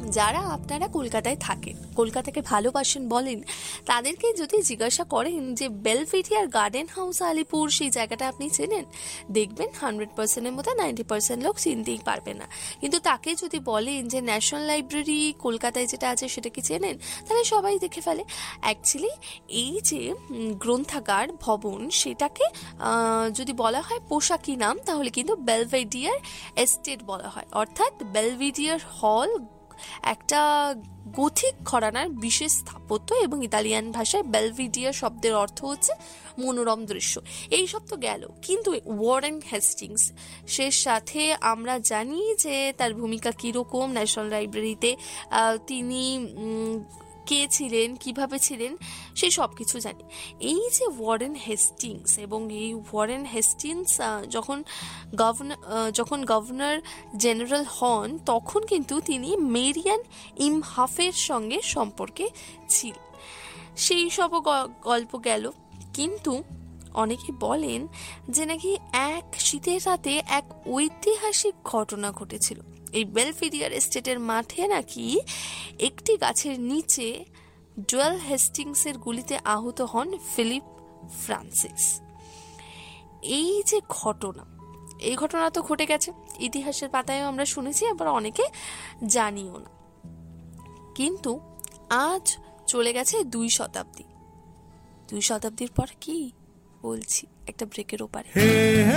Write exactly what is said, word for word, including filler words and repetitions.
যারা আপনারা কলকাতায় থাকেন, কলকাতাকে ভালোবাসেন বলেন, তাদেরকে যদি জিজ্ঞাসা করেন যে বেলভেডিয়ার গার্ডেন হাউস আলিপুর সেই জায়গাটা আপনি চেনেন, দেখবেন হান্ড্রেড পার্সেন্টের মধ্যে নাইনটি পার্সেন্ট লোক চিনতেই পারবে না। কিন্তু তাকে যদি বলেন যে ন্যাশনাল লাইব্রেরি কলকাতায় যেটা আছে সেটা কি চেনেন, তাহলে সবাই দেখে ফেলে। অ্যাকচুয়ালি এই যে গ্রন্থাগার ভবন, সেটাকে যদি বলা হয় পোশাকি নাম, তাহলে কিন্তু বেলভেডিয়ার এস্টেট বলা হয়। অর্থাৎ বেলভেডিয়ার হল একটা গথিক ঘরানার বিশেষ স্থাপত্য, এবং ইতালিয়ান ভাষায় বেলভিডিয়া শব্দের অর্থ হচ্ছে মনোরম দৃশ্য। এই সব তো গেল, কিন্তু ওয়ারেন হেস্টিংস সে সাথে আমরা জানি যে তার ভূমিকা কীরকম ন্যাশনাল লাইব্রেরিতে, তিনি কে ছিলেন, কিভাবে ছিলেন, সেই সব কিছু জানি। এই যে ওয়ারেন হেস্টিংস, এবং এই ওয়ারেন হেস্টিংস যখন গভর্নর যখন গভর্নর জেনারেল হন, তখন কিন্তু তিনি মেরিয়ান ইমহাফের সঙ্গে সম্পর্কে ছিলেন। সেই সব গল্প গেল। কিন্তু অনেকে বলেন যে নাকি এক শীতের রাতে এক ঐতিহাসিক ঘটনা ঘটেছিল। এই বেলভেডিয়ার এস্টেটের মাঠে নাকি একটি গাছের নিচে ডুয়েল হেস্টিংসের গুলিতে আহত হন ফিলিপ ফ্রান্সিস। এই যে ঘটনা, এই ঘটনা তো ঘটে গেছে, ইতিহাসের পাতায়ও আমরা শুনেছি, আবার অনেকে জানিও না। কিন্তু আজ চলে গেছে দুই শতাব্দী। দুই শতাব্দীর পর কি বলছি, একটা ব্রেকের ওপারে।